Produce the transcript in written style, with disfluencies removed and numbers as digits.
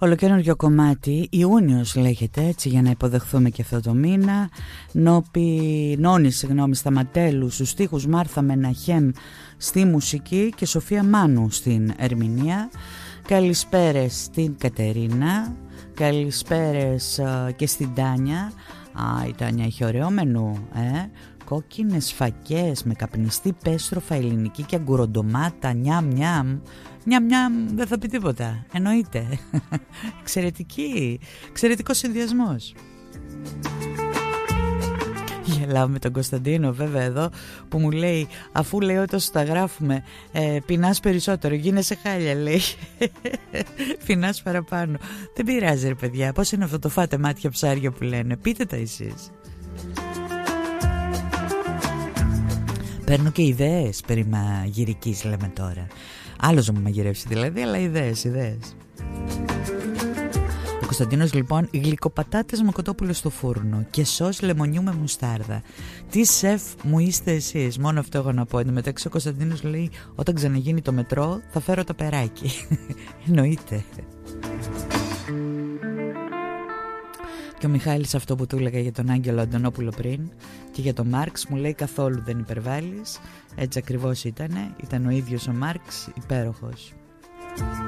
Ολοκαινούργιο κομμάτι, Ιούνιος λέγεται, έτσι για να υποδεχθούμε και αυτό το μήνα. Νόνης Σταματέλου στους στίχους, Μάρθα Μεναχέμ στη μουσική και Σοφία Μάνου στην ερμηνεία. Καλησπέρες στην Κατερίνα, καλησπέρες και στην Τάνια. Η Τάνια έχει ωραίο μενού, κόκκινες φακές με καπνιστή πέστροφα ελληνική και αγκουροντομάτα, νιάμ νιάμ. Νιάμ νιάμ δεν θα πει τίποτα, εννοείται. Εξαιρετικός συνδυασμός. Γελάω με τον Κωνσταντίνο βέβαια εδώ που μου λέει, αφού λέει όταν σου τα γράφουμε πεινάς περισσότερο, γίνεσαι χάλια λέει. Πεινάς παραπάνω. Δεν πειράζει ρε παιδιά, πώς είναι αυτό το φάτε μάτια ψάρια που λένε, πείτε τα εσείς. Παίρνω και ιδέες περί μαγειρικής λέμε τώρα. Άλλος μου μαγειρεύσει δηλαδή, αλλά ιδέες. Ο Κωνσταντίνος λοιπόν, γλυκοπατάτες με κοτόπουλο στο φούρνο και σως λεμονιού με μουστάρδα. Τι σεφ μου είστε εσείς, μόνο αυτό έχω να πω. Εν τω μεταξύ ο Κωνσταντίνος λέει, όταν ξαναγίνει το μετρό θα φέρω τα περάκι. Εννοείται. Και ο Μιχάλης αυτό που του έλεγα για τον Άγγελο Αντωνόπουλο πριν και για τον Μάρξ μου λέει καθόλου δεν υπερβάλλεις. Έτσι ακριβώς ήταν ο ίδιος ο Μάρξ, υπέροχος.